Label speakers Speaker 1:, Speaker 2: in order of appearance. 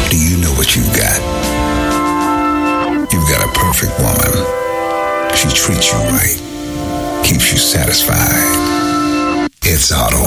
Speaker 1: Do you know what you've got? You've got a perfect woman. She treats you right, keeps you satisfied. It's Auto